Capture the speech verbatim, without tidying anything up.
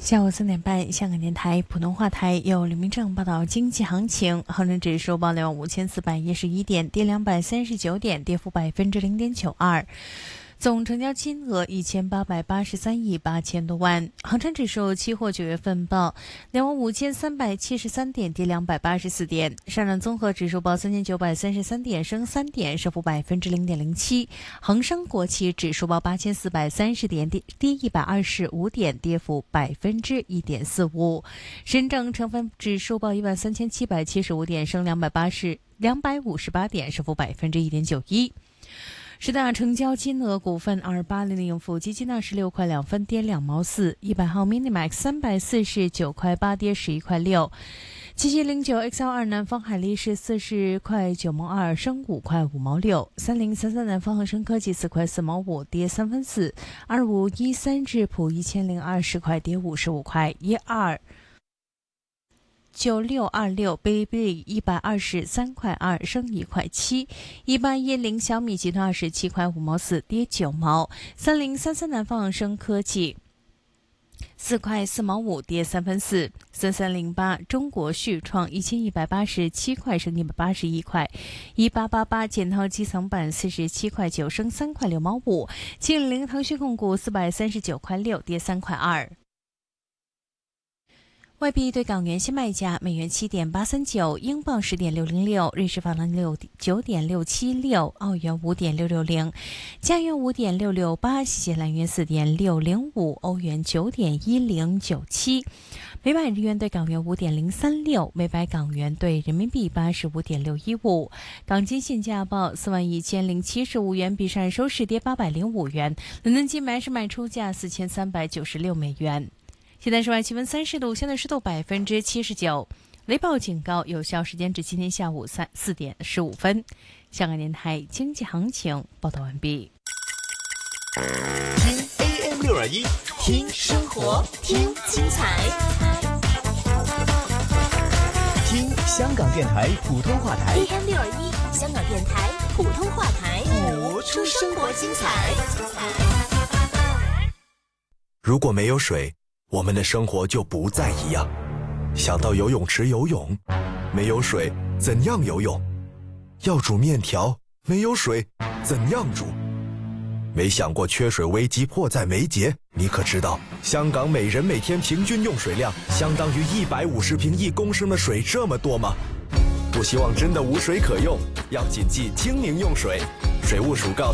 下午三点半，香港电台普通话台由刘明正报道经济行情。恒生指数报两万五千四百一十一点，跌两百三十九点，跌幅百分之零点九二。总成交金额一千八百八十三亿八千多万。恒生指数期货九月份报两万五千三百七十三点，跌两百八十四点。上证综合指数报三千九百三十三点，升三点，升幅百分之零点零七。恒生国企指数报八千四百三十点，跌跌一百二十五点，跌幅百分之一点四五。深证成分指数报一万三千七百七十五点，升两百八十两百五十八点，升幅百分之一点九一。十大成交金额股份二八零零富基金二十六块两分，跌两毛四；一百号 Minimax 三百四十九块八，跌十一块六；七七零九 X L 二南方海力士四十块九毛二，升五块五毛六；三零三三南方恒生科技四块四毛五，跌三分四；二五一三智普一千零二十块，跌五十五块；一二九六二六哔哩哔哩一百二十三块二，升一块七；一八一零小米集团二十七块五毛四，跌九毛；三零三三南方恒生科技四块四毛五，跌三分四；三三零八中国旭创一千一百八十七块，升一百八十一块；一八八八建滔基层板四十七块九，升三块六毛五；七零零腾讯控股四百三十九块六，跌三块二。外币对港元新卖价：美元七点八三九，英镑十点六零六，瑞士法郎六九点六七六，澳元五点六六零，加元五点六六八，新西兰元四点六零五，欧元九点一零九七，每百日元对港元五点零三六，每百港元对人民币八十五点六一五。港金现价报四万一千零七十五元，比上日收市跌八百零五元。伦敦金买市卖出价四千三百九十六美元。现在室外气温三十度，相对湿度百分之七十九。雷暴警告有效时间至今天下午三四点十五分。香港电台经济行情报道完毕。 听 A M 六二一，听生活，听精彩，听香港电台普通话台 A M 六二一，香港电台普通话台， 活出生活精彩。 如果没有水，我们的生活就不再一样。想到游泳池游泳，没有水怎样游泳？要煮面条，没有水怎样煮？没想过缺水危机迫在眉睫？你可知道，香港每人每天平均用水量相当于一百五十平一公升的水这么多吗？不希望真的无水可用，要谨记精明用水。水务署告